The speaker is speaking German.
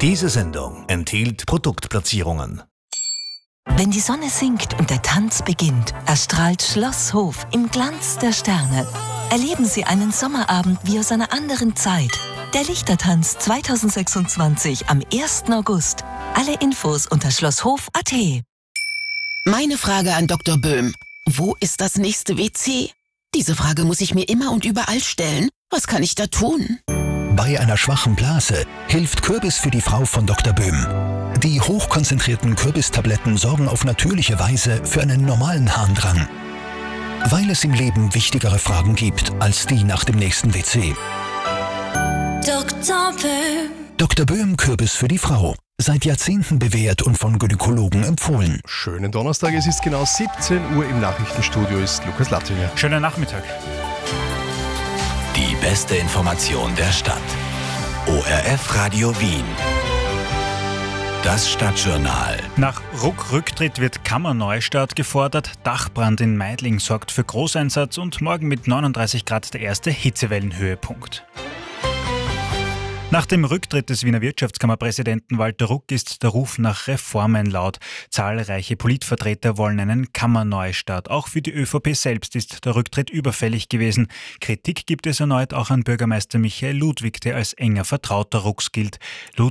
Diese Sendung enthielt Produktplatzierungen. Wenn die Sonne sinkt und der Tanz beginnt, erstrahlt Schloss Hof im Glanz der Sterne. Erleben Sie einen Sommerabend wie aus einer anderen Zeit. Der Lichtertanz 2026 am 1. August. Alle Infos unter schlosshof.at. Meine Frage an Dr. Böhm. Wo ist das nächste WC? Diese Frage muss ich mir immer und überall stellen. Was kann ich da tun? Bei einer schwachen Blase hilft Kürbis für die Frau von Dr. Böhm. Die hochkonzentrierten Kürbistabletten sorgen auf natürliche Weise für einen normalen Harndrang. Weil es im Leben wichtigere Fragen gibt als die nach dem nächsten WC. Dr. Böhm. Dr. Böhm Kürbis für die Frau. Seit Jahrzehnten bewährt und von Gynäkologen empfohlen. Schönen Donnerstag, es ist genau 17 Uhr, im Nachrichtenstudio ist Lukas Lattinger. Schönen Nachmittag. Die beste Information der Stadt. ORF Radio Wien. Das Stadtjournal. Nach Ruck-Rücktritt wird Kammerneustart gefordert. Dachbrand in Meidling sorgt für Großeinsatz und morgen mit 39 Grad der erste Hitzewellenhöhepunkt. Nach dem Rücktritt des Wiener Wirtschaftskammerpräsidenten Walter Ruck ist der Ruf nach Reformen laut. Zahlreiche Politvertreter wollen einen Kammerneustart. Auch für die ÖVP selbst ist der Rücktritt überfällig gewesen. Kritik gibt es erneut auch an Bürgermeister Michael Ludwig, der als enger Vertrauter Rucks gilt. Ludwig